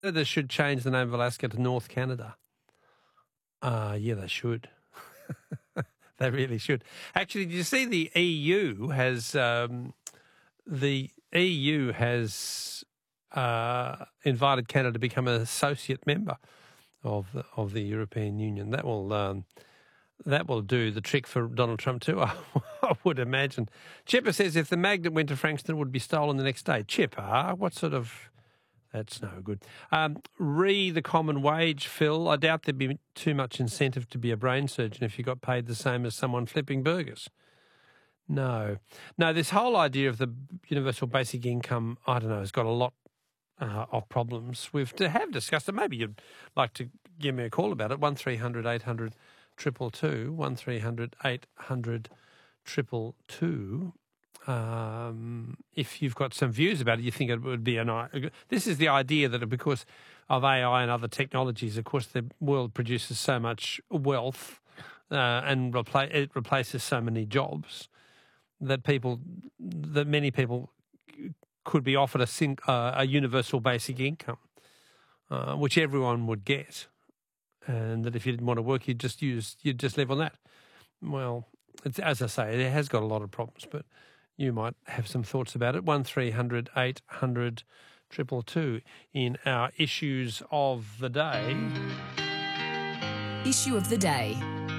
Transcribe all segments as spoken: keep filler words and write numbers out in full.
They should change the name of Alaska to North Canada. Uh, yeah, they should. They really should. Actually, did you see the E U has um, the E U has uh, invited Canada to become an associate member of the, of the European Union. That will um, that will do the trick for Donald Trump too, I, I would imagine. Chipper says if the magnet went to Frankston, it would be stolen the next day. Chipper, what sort of... That's no good. Um, re the common wage, Phil. I doubt there'd be too much incentive to be a brain surgeon if you got paid the same as someone flipping burgers. No. No, this whole idea of the universal basic income, I don't know, has got a lot uh, of problems. We've to have discussed it. Maybe you'd like to give me a call about it. one three hundred eight hundred two two two, one three hundred eight hundred two two two. Um, if you've got some views about it, you think it would be an... This is the idea that because of A I and other technologies, of course, the world produces so much wealth uh, and repla- it replaces so many jobs that people, that many people could be offered a, sing, uh, a universal basic income, uh, which everyone would get, and that if you didn't want to work, you'd just use, you'd just live on that. Well, it's, as I say, it has got a lot of problems, but you might have some thoughts about it. one three hundred eight hundred two two two in our issues of the day. Issue of the day.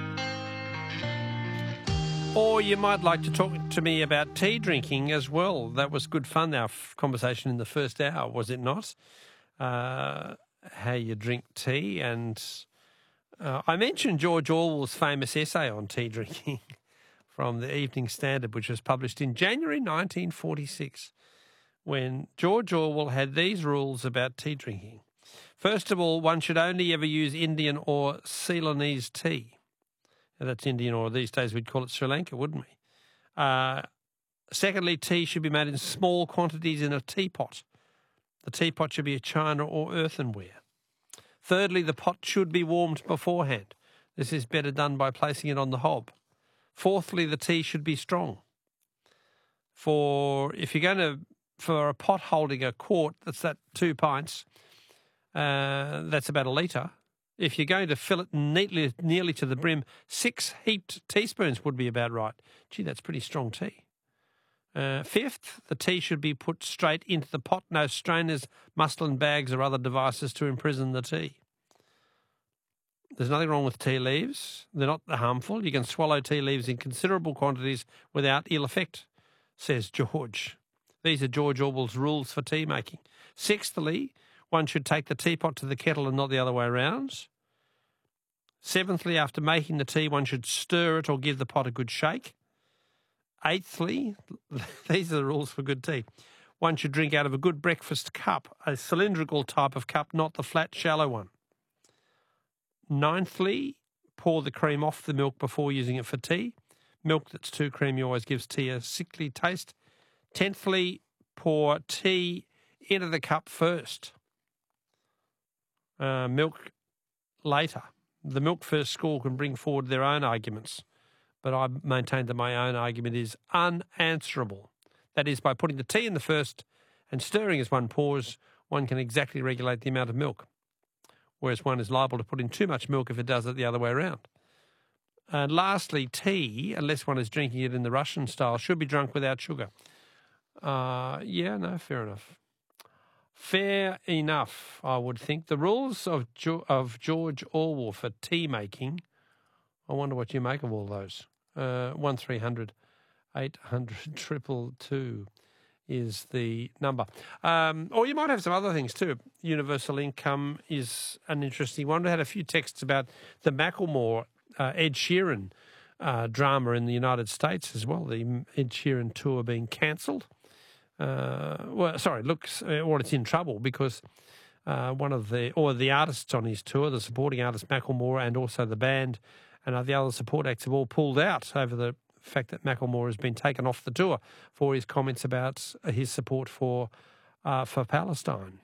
Or you might like to talk to me about tea drinking as well. That was good fun, our conversation in the first hour, was it not? Uh, how you drink tea. And uh, I mentioned George Orwell's famous essay on tea drinking from the Evening Standard, which was published in January nineteen forty-six, when George Orwell had these rules about tea drinking. First of all, one should only ever use Indian or Ceylonese tea. Now, that's Indian, or these days we'd call it Sri Lanka, wouldn't we? Uh, secondly, tea should be made in small quantities in a teapot. The teapot should be a china or earthenware. Thirdly, the pot should be warmed beforehand. This is better done by placing it on the hob. Fourthly, the tea should be strong. For if you're going to, for a pot holding a quart, that's that two pints, uh, that's about a litre. If you're going to fill it neatly, nearly to the brim, six heaped teaspoons would be about right. Gee, that's pretty strong tea. Uh, fifth, the tea should be put straight into the pot. No strainers, muslin bags or other devices to imprison the tea. There's nothing wrong with tea leaves. They're not harmful. You can swallow tea leaves in considerable quantities without ill effect, says George. These are George Orwell's rules for tea making. Sixthly, one should take the teapot to the kettle and not the other way around. Seventhly, after making the tea, one should stir it or give the pot a good shake. Eighthly, these are the rules for good tea. One should drink out of a good breakfast cup, a cylindrical type of cup, not the flat, shallow one. Ninthly, pour the cream off the milk before using it for tea. Milk that's too creamy always gives tea a sickly taste. Tenthly, pour tea into the cup first. Uh, milk later. The milk first school can bring forward their own arguments, but I maintain that my own argument is unanswerable. That is, by putting the tea in the first and stirring as one pours, one can exactly regulate the amount of milk, whereas one is liable to put in too much milk if it does it the other way around. And lastly, tea, unless one is drinking it in the Russian style, should be drunk without sugar. Uh, yeah, no, fair enough. Fair enough, I would think. The rules of jo- of George Orwell for tea making, I wonder what you make of all those. Uh, one three hundred eight hundred two two two is the number. Um, or you might have some other things too. Universal income is an interesting one. We had a few texts about the Macklemore, uh, Ed Sheeran uh, drama in the United States as well, the Ed Sheeran tour being cancelled. Uh, well, sorry, looks, or it's in trouble because uh, one of the, or the artists on his tour, the supporting artist Macklemore and also the band and uh, the other support acts have all pulled out over the fact that Macklemore has been taken off the tour for his comments about his support for uh, for Palestine.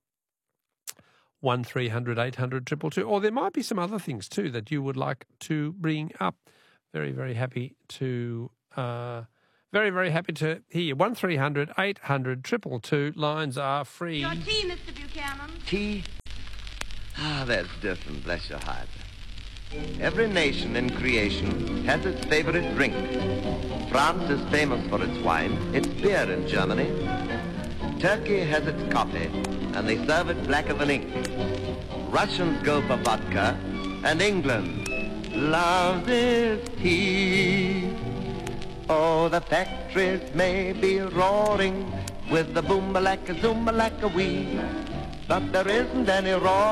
one three hundred eight hundred two two two. Or there might be some other things too that you would like to bring up. Very, very happy to... Uh, Very, very happy to hear you. one three hundred eight hundred two two two. Lines are free. Your tea, Mister Buchanan. tea? Ah, that's different, bless your heart. Every nation in creation has its favorite drink. France is famous for its wine, its beer in Germany. Turkey has its coffee, and they serve it blacker than ink. Russians go for vodka, and England loves its tea. Oh, the factories may be roaring with the boom-a-lacka, zoom-a-lacka-wee, but there isn't any roar